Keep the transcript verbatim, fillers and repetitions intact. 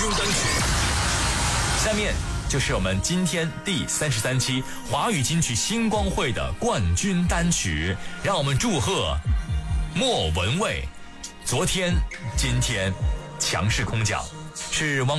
军单曲。下面就是我们今天第三十三期华语金曲星光会的冠军单曲，让我们祝贺莫文蔚。昨天、今天，强势空降是汪